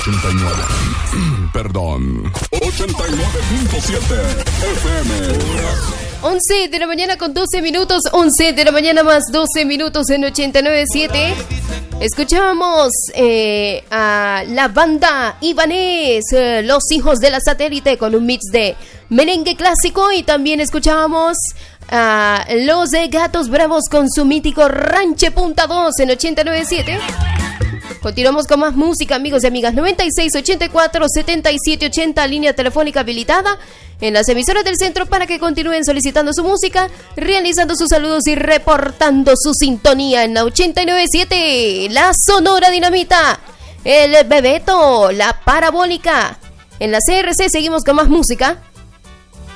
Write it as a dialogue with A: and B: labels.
A: 89. Perdón. 89.7 FM.
B: 11 de la mañana con 12 minutos. 11 de la mañana más 12 minutos en 89.7. Escuchábamos a la banda Ibanez, Los Hijos de la Satélite, con un mix de merengue clásico. Y también escuchábamos a Los de Gatos Bravos con su mítico Ranche Punta 2 en 89.7. Continuamos con más música, amigos y amigas. 96 84 77 80, línea telefónica habilitada en las emisoras del centro para que continúen solicitando su música, realizando sus saludos y reportando su sintonía en la 89.7, la Sonora Dinamita, el Bebeto, la Parabólica. En la CRC seguimos con más música.